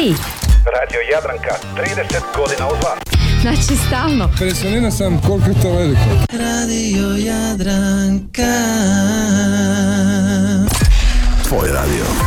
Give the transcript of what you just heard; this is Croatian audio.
Koji? Radio Jadranka, 30 godina uz vas. Znači stalno. Impresioniran sam koliko je to veliko. Radio Jadranka. Tvoj radio.